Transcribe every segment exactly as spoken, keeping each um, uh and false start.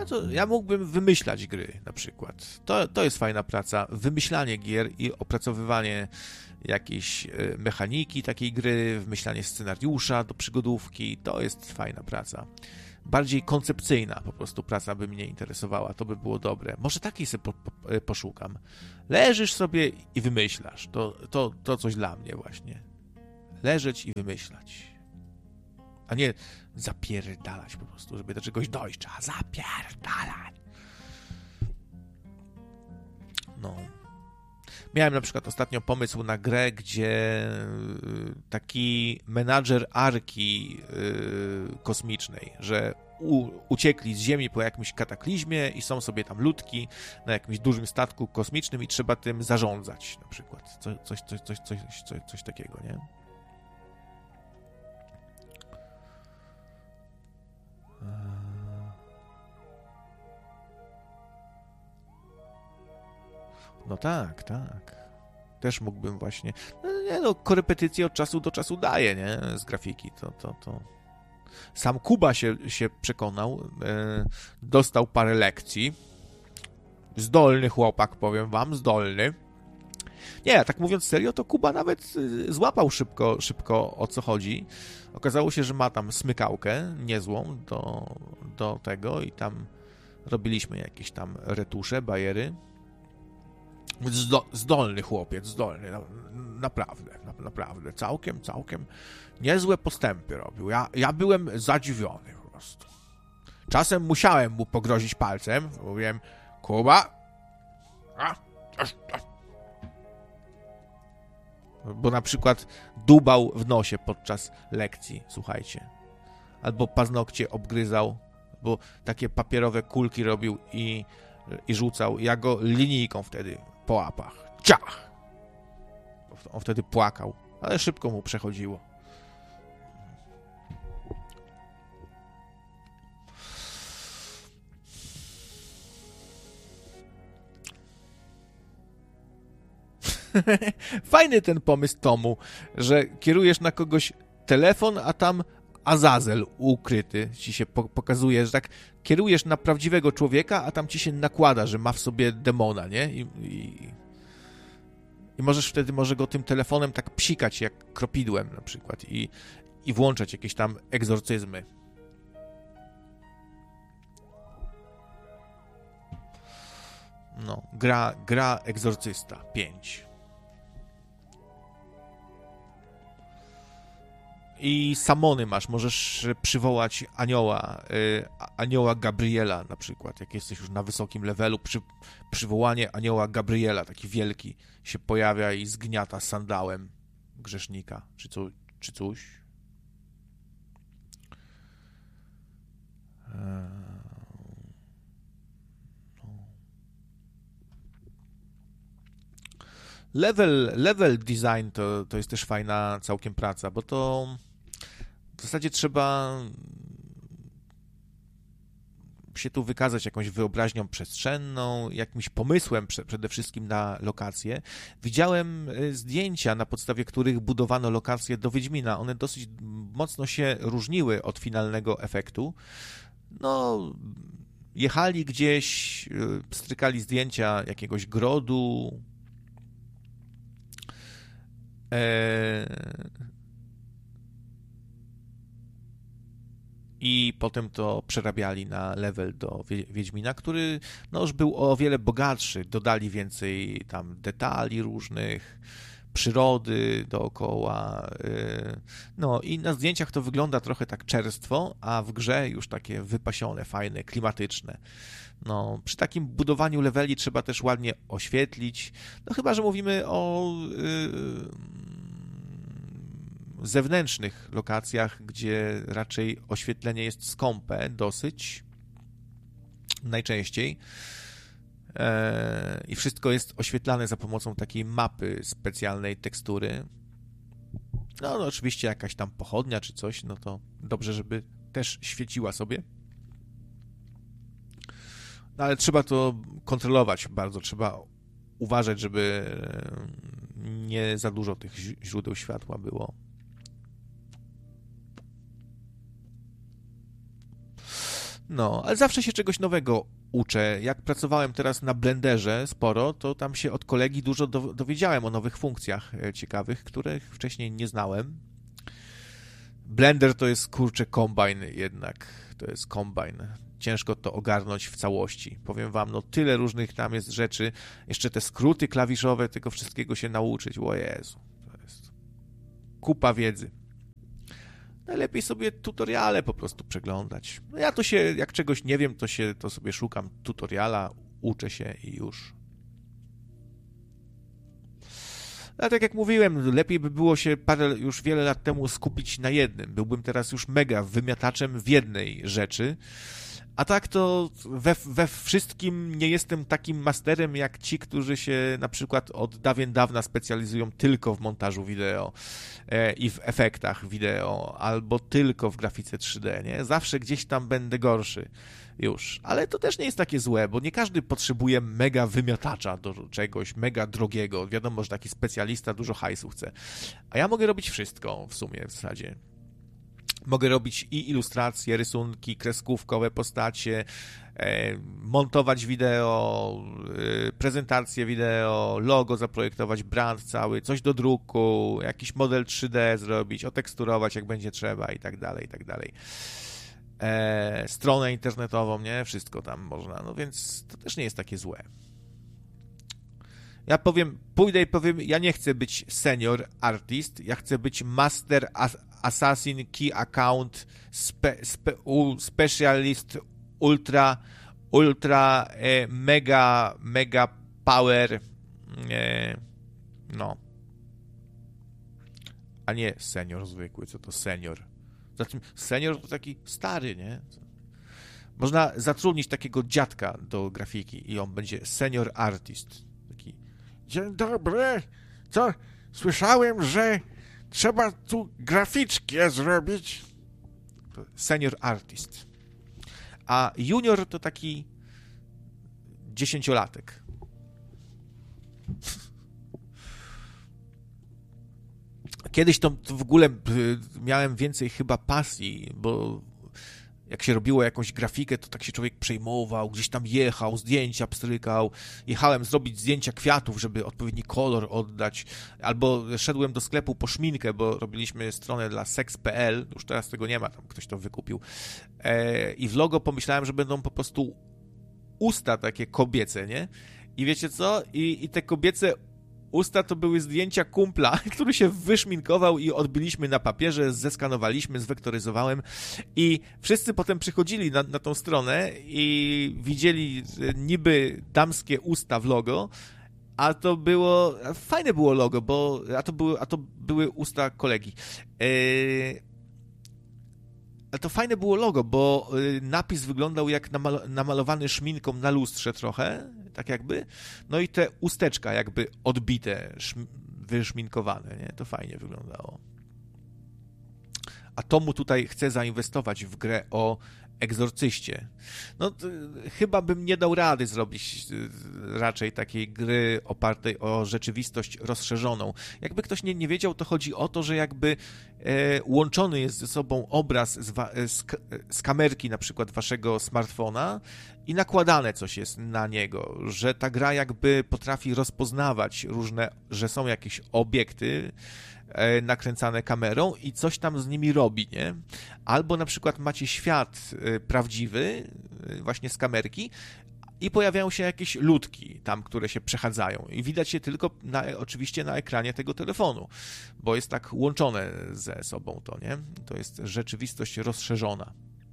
Ja, to, ja mógłbym wymyślać gry na przykład. To, to jest fajna praca. Wymyślanie gier i opracowywanie jakiejś mechaniki takiej gry, wymyślanie scenariusza do przygodówki, to jest fajna praca. Bardziej koncepcyjna po prostu praca by mnie interesowała, to by było dobre. Może takiej sobie po, po, poszukam. Leżysz sobie i wymyślasz. To, to, to coś dla mnie właśnie. Leżeć i wymyślać. A nie zapierdalać po prostu, żeby do czegoś dojść. Trzeba zapierdalać. No. Miałem na przykład ostatnio pomysł na grę, gdzie taki menadżer arki yy, kosmicznej, że u, uciekli z Ziemi po jakimś kataklizmie i są sobie tam ludki na jakimś dużym statku kosmicznym i trzeba tym zarządzać na przykład. Co, coś, coś, coś, coś, coś, coś takiego, nie? No tak, tak. Też mógłbym właśnie... No, nie no, korepetycje od czasu do czasu daję, nie? Z grafiki, to... to, to. Sam Kuba się, się przekonał, e, dostał parę lekcji. Zdolny chłopak, powiem wam, zdolny. Nie, tak mówiąc serio, to Kuba nawet złapał szybko, szybko o co chodzi. Okazało się, że ma tam smykałkę niezłą do, do tego i tam robiliśmy jakieś tam retusze, bajery. Zdo, zdolny chłopiec, zdolny, na, naprawdę, na, naprawdę, całkiem, całkiem niezłe postępy robił. Ja, ja byłem zadziwiony po prostu. Czasem musiałem mu pogrozić palcem, mówiłem, Kuba, a, a, a. Bo na przykład dubał w nosie podczas lekcji, słuchajcie, albo paznokcie obgryzał, bo takie papierowe kulki robił i, i rzucał, ja go linijką wtedy po łapach. Ciach! On wtedy płakał, ale szybko mu przechodziło. Fajny ten pomysł Tomu, że kierujesz na kogoś telefon, a tam Azazel ukryty ci się po- pokazuje, że tak kierujesz na prawdziwego człowieka, a tam ci się nakłada, że ma w sobie demona, nie? I, i, i możesz wtedy może go tym telefonem tak psikać jak kropidłem na przykład i, i włączać jakieś tam egzorcyzmy. No, gra, gra Egzorcysta pięć. I samony masz, możesz przywołać anioła, y, anioła Gabriela na przykład, jak jesteś już na wysokim levelu, przy, przywołanie anioła Gabriela, taki wielki, się pojawia i zgniata sandałem grzesznika, czy, co, czy coś. Level, level design to, to jest też fajna całkiem praca, bo to w zasadzie trzeba się tu wykazać jakąś wyobraźnią przestrzenną, jakimś pomysłem przede wszystkim na lokacje. Widziałem zdjęcia, na podstawie których budowano lokacje do Wiedźmina. One dosyć mocno się różniły od finalnego efektu. No, jechali gdzieś, strykali zdjęcia jakiegoś grodu, i potem to przerabiali na level do Wiedźmina, który no już był o wiele bogatszy. Dodali więcej tam detali różnych, przyrody dookoła. No i na zdjęciach to wygląda trochę tak czerstwo, a w grze już takie wypasione, fajne, klimatyczne. No, przy takim budowaniu leveli trzeba też ładnie oświetlić. No chyba że mówimy o yy, zewnętrznych lokacjach, gdzie raczej oświetlenie jest skąpe dosyć, najczęściej. Eee, I wszystko jest oświetlane za pomocą takiej mapy specjalnej tekstury. No, no oczywiście jakaś tam pochodnia czy coś, no to dobrze, żeby też świeciła sobie. No ale trzeba to kontrolować bardzo, trzeba uważać, żeby nie za dużo tych źródeł światła było. No, ale zawsze się czegoś nowego uczę. Jak pracowałem teraz na Blenderze sporo, to tam się od kolegi dużo do, dowiedziałem o nowych funkcjach ciekawych, których wcześniej nie znałem. Blender to jest, kurczę, kombajn jednak. To jest kombajn. Ciężko to ogarnąć w całości. Powiem wam, no tyle różnych tam jest rzeczy. Jeszcze te skróty klawiszowe, tego wszystkiego się nauczyć. O Jezu, to jest kupa wiedzy. Najlepiej sobie tutoriale po prostu przeglądać. No ja to się, jak czegoś nie wiem, to się, to sobie szukam tutoriala, uczę się i już. A tak jak mówiłem, lepiej by było się parę, już wiele lat temu skupić na jednym. Byłbym teraz już mega wymiataczem w jednej rzeczy. A tak to we, we wszystkim nie jestem takim masterem jak ci, którzy się na przykład od dawien dawna specjalizują tylko w montażu wideo e, i w efektach wideo, albo tylko w grafice trzy D, nie? Zawsze gdzieś tam będę gorszy już. Ale to też nie jest takie złe, bo nie każdy potrzebuje mega wymiatacza do czegoś, mega drogiego. Wiadomo, że taki specjalista dużo hajsu chce. A ja mogę robić wszystko w sumie w zasadzie. Mogę robić i ilustracje, rysunki, kreskówkowe postacie, e, montować wideo, e, prezentację wideo, logo zaprojektować, brand cały, coś do druku, jakiś model trzy D zrobić, oteksturować jak będzie trzeba i tak dalej, i tak dalej. E, stronę internetową, nie? Wszystko tam można, no więc to też nie jest takie złe. Ja powiem, pójdę i powiem, ja nie chcę być senior artist, ja chcę być master as assassin, key account, spe, spe, u, specialist, ultra, ultra, e, mega, mega power, e, no. A nie senior zwykły, co to senior? Zatem senior to taki stary, nie? Można zatrudnić takiego dziadka do grafiki i on będzie senior artist. Taki, dzień dobry, co? Słyszałem, że trzeba tu graficzkę zrobić. To senior artist. A junior to taki dziesięciolatek. Kiedyś to, to w ogóle miałem więcej chyba pasji, bo jak się robiło jakąś grafikę, to tak się człowiek przejmował, gdzieś tam jechał, zdjęcia pstrykał. Jechałem zrobić zdjęcia kwiatów, żeby odpowiedni kolor oddać. Albo szedłem do sklepu po szminkę, bo robiliśmy stronę dla seks kropka p l. Już teraz tego nie ma, tam ktoś to wykupił. E, I w logo pomyślałem, że będą po prostu usta takie kobiece, nie? I wiecie co? I, i te kobiece usta to były zdjęcia kumpla, który się wyszminkował i odbyliśmy na papierze, zeskanowaliśmy, zwektoryzowałem i wszyscy potem przychodzili na, na tą stronę i widzieli niby damskie usta w logo, a to było, fajne było logo, bo, a to były, a to były usta kolegi. Yy, a to fajne było logo, bo napis wyglądał jak namal- namalowany szminką na lustrze trochę, tak jakby, no i te usteczka jakby odbite, szm- wyszminkowane, nie? To fajnie wyglądało. A Tomu tutaj chce zainwestować w grę o egzorcyście. No to, chyba bym nie dał rady zrobić raczej takiej gry opartej o rzeczywistość rozszerzoną. Jakby ktoś nie, nie wiedział, to chodzi o to, że jakby e, łączony jest ze sobą obraz z, wa- z, z kamerki na przykład waszego smartfona i nakładane coś jest na niego, że ta gra jakby potrafi rozpoznawać różne, że są jakieś obiekty nakręcane kamerą i coś tam z nimi robi, nie? Albo na przykład macie świat prawdziwy, właśnie z kamerki i pojawiają się jakieś ludki tam, które się przechadzają i widać je tylko na, oczywiście na ekranie tego telefonu, bo jest tak łączone ze sobą to, nie? To jest rzeczywistość rozszerzona.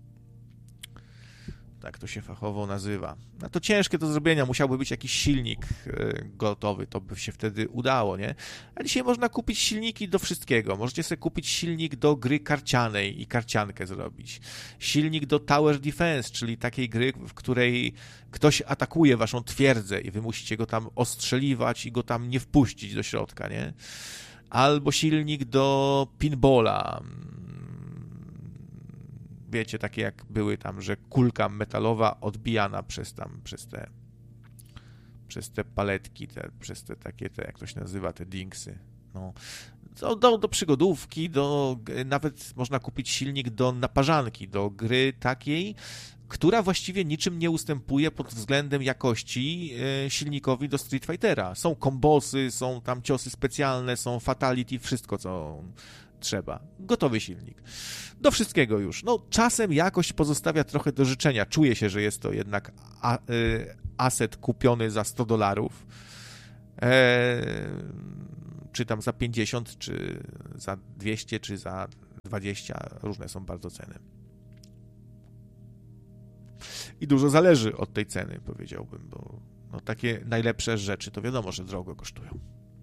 Tak to się fachowo nazywa. No to ciężkie do zrobienia, musiałby być jakiś silnik gotowy, to by się wtedy udało, nie? A dzisiaj można kupić silniki do wszystkiego. Możecie sobie kupić silnik do gry karcianej i karciankę zrobić. Silnik do Tower Defense, czyli takiej gry, w której ktoś atakuje waszą twierdzę i wy musicie go tam ostrzeliwać i go tam nie wpuścić do środka, nie? Albo silnik do pinballa. Wiecie, takie jak były tam, że kulka metalowa odbijana przez tam, przez te przez te paletki, te, przez te takie, te, jak to się nazywa, te dingsy. No. do, do, do przygodówki, do, nawet można kupić silnik do naparzanki, do gry takiej, która właściwie niczym nie ustępuje pod względem jakości silnikowi do Street Fightera. Są kombosy, są tam ciosy specjalne, są fatality, wszystko co trzeba. Gotowy silnik. Do wszystkiego już. No, czasem jakość pozostawia trochę do życzenia. Czuję się, że jest to jednak a, y, aset kupiony za sto dolarów. E, czy tam za pięćdziesiąt, czy za dwieście, czy za dwadzieścia. Różne są bardzo ceny. I dużo zależy od tej ceny, powiedziałbym, bo no, takie najlepsze rzeczy to wiadomo, że drogo kosztują.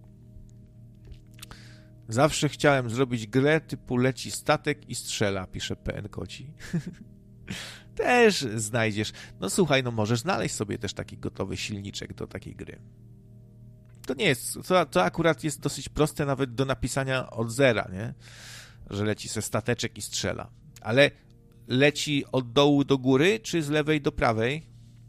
Zawsze chciałem zrobić grę typu leci statek i strzela, pisze P N Koci. Też znajdziesz. No słuchaj, no możesz znaleźć sobie też taki gotowy silniczek do takiej gry. To nie jest, to, to akurat jest dosyć proste nawet do napisania od zera, nie? Że leci se stateczek i strzela. Ale leci od dołu do góry, czy z lewej do prawej?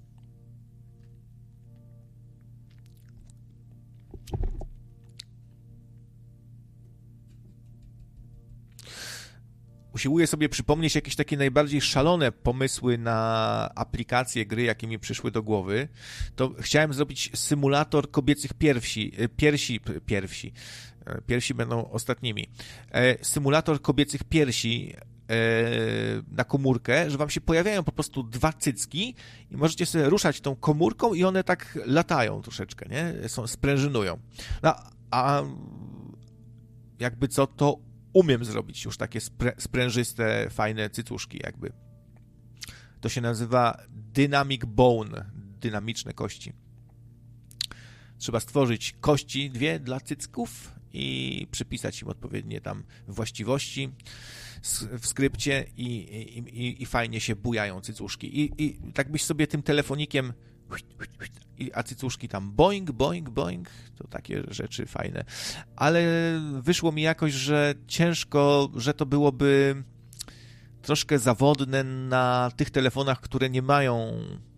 Usiłuję sobie przypomnieć jakieś takie najbardziej szalone pomysły na aplikacje gry, jakie mi przyszły do głowy. To chciałem zrobić symulator kobiecych piersi, piersi, piersi, piersi będą ostatnimi. Symulator kobiecych piersi na komórkę, że wam się pojawiają po prostu dwa cycki i możecie sobie ruszać tą komórką i one tak latają troszeczkę, nie? Są, sprężynują. No, a jakby co, to umiem zrobić już takie sprę- sprężyste, fajne cycuszki jakby. To się nazywa Dynamic Bone, dynamiczne kości. Trzeba stworzyć kości dwie dla cycków i przypisać im odpowiednie tam właściwości w skrypcie i, i, i fajnie się bujają cycuszki. I, i tak byś sobie tym telefonikiem a cycuszki tam boing, boing, boing, to takie rzeczy fajne. Ale wyszło mi jakoś, że ciężko, że to byłoby troszkę zawodne na tych telefonach, które nie mają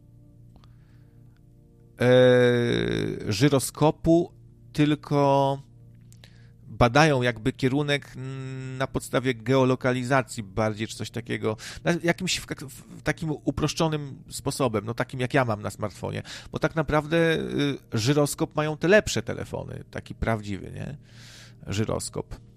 e, żyroskopu, tylko badają jakby kierunek na podstawie geolokalizacji bardziej, czy coś takiego, jakimś w, w takim uproszczonym sposobem, no takim jak ja mam na smartfonie, bo tak naprawdę y, żyroskop mają te lepsze telefony, taki prawdziwy, nie? Żyroskop.